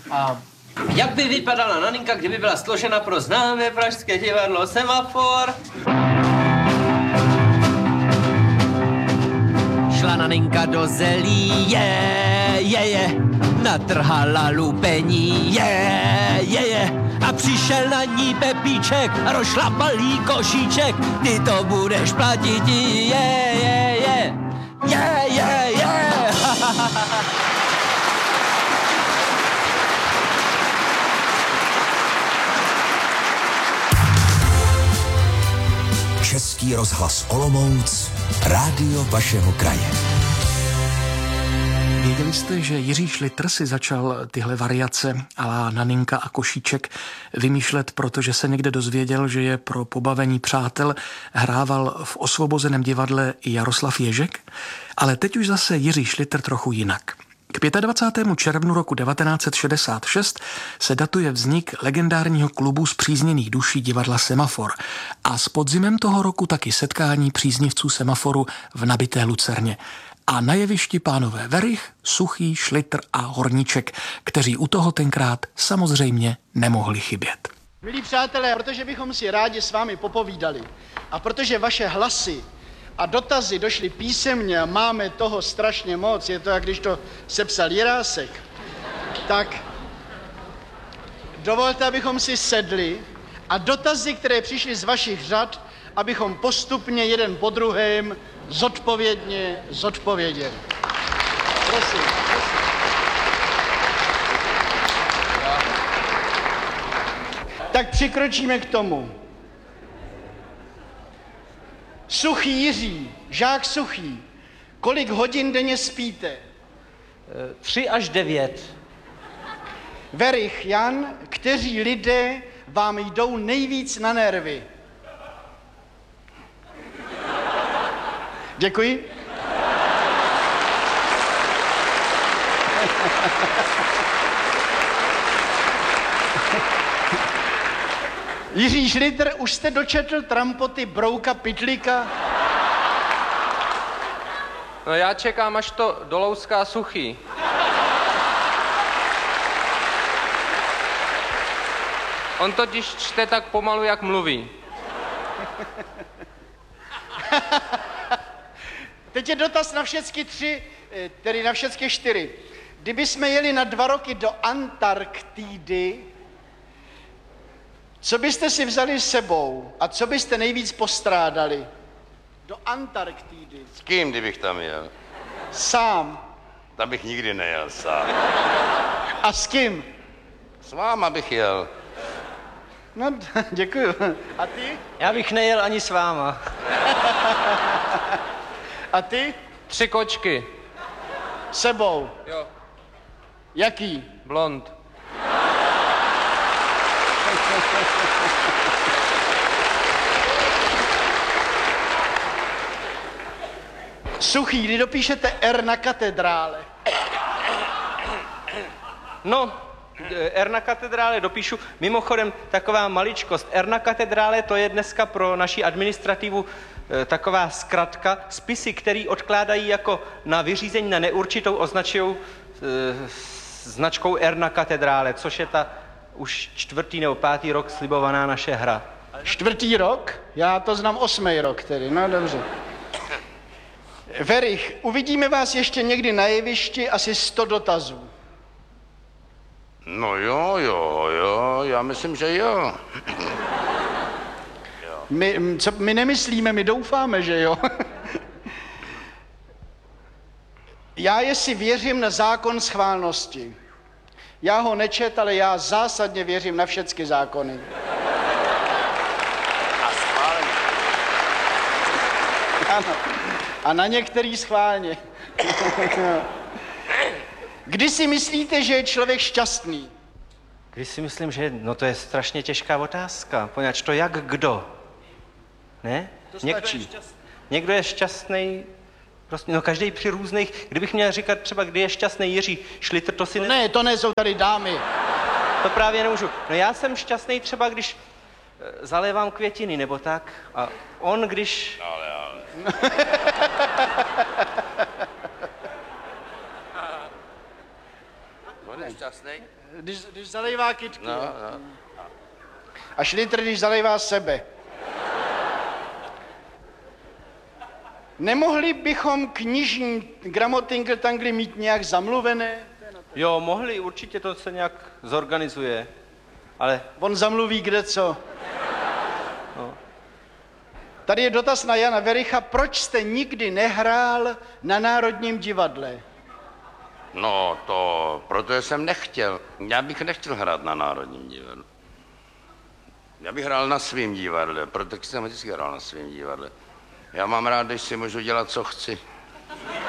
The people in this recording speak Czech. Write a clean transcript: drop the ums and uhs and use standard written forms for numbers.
A jak by vypadala Naninka, kdyby byla složena pro známé pražské divadlo Semafor? Šla Naninka do zelí, natrhala lupení, a přišel na ní Pepíček a rozšlapal jí košíček. Ty to budeš platit, Český rozhlas Olomouc, rádio vašeho kraje. Věděli jste, že Jiří Šlitr si začal tyhle variace a la Naninka a košíček vymýšlet, protože se někde dozvěděl, že je pro pobavení přátel hrával v Osvobozeném divadle i Jaroslav Ježek? Ale teď už zase Jiří Šlitr trochu jinak. K 25. červnu roku 1966 se datuje vznik legendárního klubu spřízněných duší divadla Semafor a s podzimem toho roku taky setkání příznivců Semaforu v nabité Lucerně. A na jevišti pánové Werich, Suchý, Šlitr a Horníček, kteří u toho tenkrát samozřejmě nemohli chybět. Milí přátelé, protože bychom si rádi s vámi popovídali a protože vaše hlasy a dotazy došly písemně a máme toho strašně moc, je to, jak když to sepsal Jirásek, tak dovolte, abychom si sedli a dotazy, které přišly z vašich řad, abychom postupně jeden po druhém zodpověděli. Prosím. Tak přikročíme k tomu. Suchý Jiří, žák Suchý, kolik hodin denně spíte? 3 až 9. Werich Jan, kteří lidé vám jdou nejvíc na nervy? Děkuji. Jiří Šlitr, už jste dočetl trampoty Brouka Pytlíka? No já čekám, až to dolouská Suchý. On totiž čte tak pomalu, jak mluví. Teď je dotaz na všechny 3, tedy na všechny 4. Kdyby jsme jeli na 2 roky do Antarktidy, co byste si vzali s sebou a co byste nejvíc postrádali? Do Antarktidy. S kým, kdybych tam jel? Sám. Tam bych nikdy nejel sám. A s kým? S váma bych jel. No, děkuju. A ty? Já bych nejel ani s váma. A ty? 3 kočky. Sebou. Jo. Jaký? Blond. Suchý, kdy dopíšete R na katedrále? No, R na katedrále dopíšu. Mimochodem, taková maličkost. R na katedrále, to je dneska pro naši administrativu taková zkratka. Spisy, které odkládají jako na vyřízení na neurčitou, označují značkou R na katedrále, což je ta už 4. nebo 5. rok slibovaná naše hra. 4. rok? Já to znám 8. rok tedy, no dobře. Werich, uvidíme vás ještě někdy na jevišti, asi 100 dotazů. No jo, já myslím, že jo. My nemyslíme, my doufáme, že jo. Já jestli věřím na zákon schválnosti. Já ho nečet, ale já zásadně věřím na všechny zákony. A schválně. Ano. A na některý schválně. Kdy si myslíte, že je člověk šťastný? Když si myslím, že no to je strašně těžká otázka, poněvadž to jak kdo, ne? To stačí. Někdo je šťastný, prostě, no každý při různých, kdybych měl říkat třeba, kdy je šťastný Jiří Šlitr, to si Ne, to nejsou tady dámy. To právě nemůžu. No já jsem šťastný třeba, když zalévám květiny, nebo tak, a on když... Ale. On je šťastný. Když zalejvá kytky. No, no. A Šlitr, když zalejvá sebe. Nemohli bychom knižní gramotinkl-tangly mít nějak zamluvené? Jo, mohli, určitě to se nějak zorganizuje, ale On zamluví kde co. no. Tady je dotaz na Jana Vericha. Proč jste nikdy nehrál na Národním divadle? No to, protože jsem nechtěl. Já bych nechtěl hrát na Národním divadle. Já bych hrál na svým divadle, protože jsem vždycky hrál na svým divadle. Já mám rád, když si můžu dělat, co chci.